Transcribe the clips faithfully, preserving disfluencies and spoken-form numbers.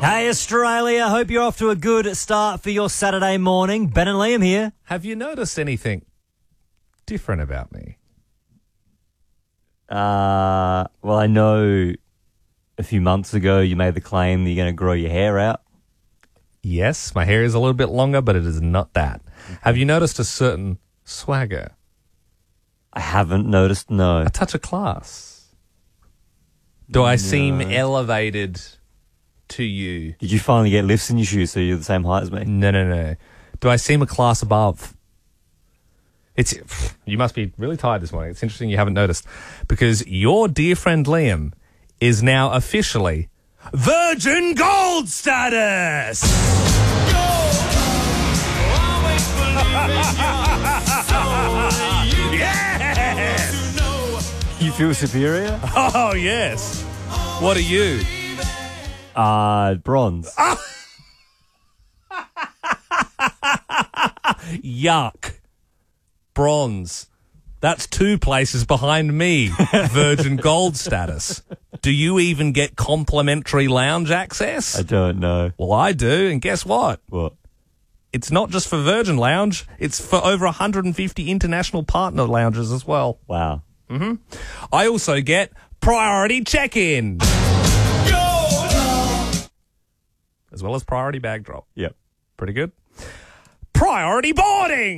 Hey Australia, hope you're off to a good start for your Saturday morning. Ben and Liam here. Have you noticed anything different about me? Uh, well, I know a few months ago you made the claim that you're going to grow your hair out. Yes, my hair is a little bit longer, but it is not that. Have you noticed a certain swagger? I haven't noticed, no. A touch of class? Do I seem elevated to you? Did you finally get lifts in your shoes so you're the same height as me? No, no, no. Do I seem a class above? It's you must be really tired this morning. It's interesting you haven't noticed because your dear friend Liam is now officially Virgin Gold status. Yes! You feel superior? Oh, yes. What are you? Uh, bronze. Yuck. Bronze. That's two places behind me. Virgin Gold status. Do you even get complimentary lounge access? I don't know. Well, I do, and guess what? What? It's not just for Virgin Lounge. It's for over one hundred fifty international partner lounges as well. Wow. Mm-hmm. I also get priority check-in. As well as priority bag drop. Yep. Pretty good. Priority boarding.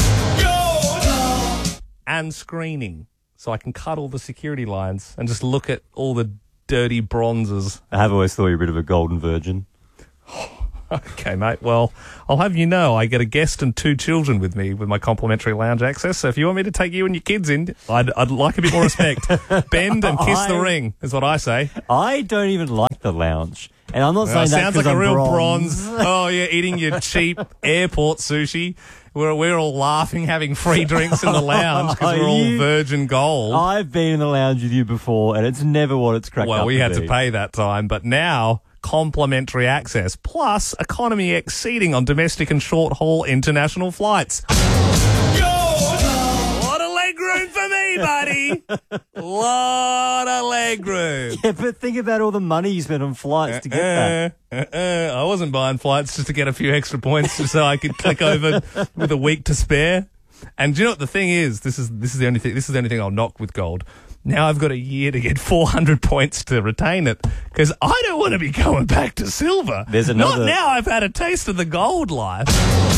And screening. So I can cut all the security lines and just look at all the dirty bronzes. I have always thought you're a bit of a golden virgin. Okay, mate. Well, I'll have you know I get a guest and two children with me with my complimentary lounge access. So if you want me to take you and your kids in, I'd, I'd like a bit more respect. Bend and kiss I, the ring is what I say. I don't even like the lounge. And I'm not Well, saying that sounds like I'm a real bronze. bronze. Oh, yeah, eating your cheap airport sushi. We're, we're all laughing, having free drinks in the lounge because we're all You- Virgin Gold. I've been in the lounge with you before, and it's never what it's cracked Well, up we to had be. to pay that time, but now complimentary access plus economy X seating on domestic and short-haul international flights. Lot of leg room for me, buddy. Lot of leg room. Yeah, but think about all the money you spent on flights to get that. Uh, uh, uh, I wasn't buying flights just to get a few extra points just so I could click over with a week to spare. And do you know what the thing is? This is this is the only thing. This is the only thing I'll knock with gold. Now I've got a year to get four hundred points to retain it because I don't want to be going back to silver. There's another- Not now. I've had a taste of the gold life.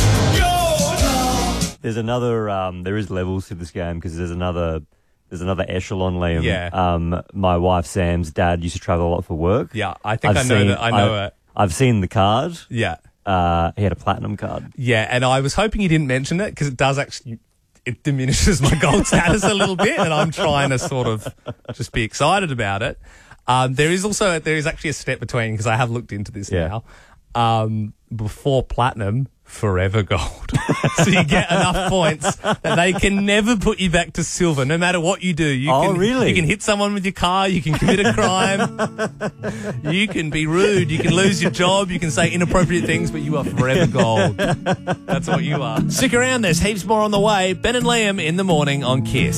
There's another. Um, there is levels to this game because there's another. There's another echelon, Liam. Yeah. Um, my wife Sam's dad used to travel a lot for work. Yeah, I think I've I know seen- that. I know I've, it. I've seen the card. Yeah. Uh, he had a platinum card. Yeah, and I was hoping you didn't mention it because it does actually, it diminishes my gold status a little bit, and I'm trying to sort of just be excited about it. Um, there is also, there is actually a step between, because I have looked into this Yeah. now. Um, before platinum, forever gold. So you get enough points that they can never put you back to silver, no matter what you do. You Oh, can, really? You can hit someone with your car, you can commit a crime, you can be rude, you can lose your job, you can say inappropriate things, but you are forever gold. That's what you are. Stick around, there's heaps more on the way. Ben and Liam in the morning on Kiss.